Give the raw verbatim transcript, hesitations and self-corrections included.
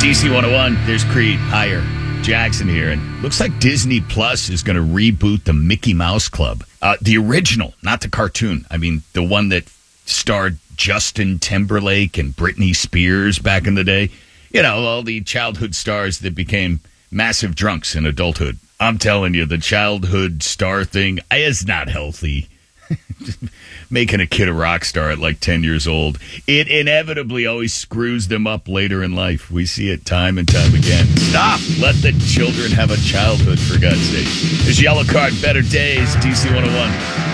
D C one oh one, there's Creed, higher. Jackson here, and looks like Disney Plus is going to reboot the Mickey Mouse Club. Uh, the original, not the cartoon. I mean, the one that starred Justin Timberlake and Britney Spears back in the day. You know, all the childhood stars that became massive drunks in adulthood. I'm telling you, the childhood star thing is not healthy. Making a kid a rock star at like ten years old, it inevitably always screws them up later in life. We see it time and time again. Stop! Let the children have a childhood, for God's sake. There's Yellow Card, Better Days, D C one oh one.